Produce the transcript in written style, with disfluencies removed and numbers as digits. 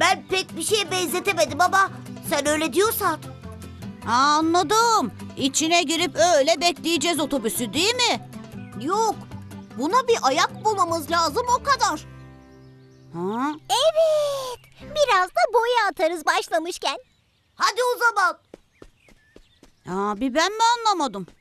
Ben pek bir şeye benzetemedim ama sen öyle diyorsan. Anladım. İçine girip öyle bekleyeceğiz otobüsü, değil mi? Yok. Buna bir ayak bulmamız lazım, o kadar. Ha? Evet. Biraz da boya atarız başlamışken. Hadi o zaman. Bir ben mi anlamadım?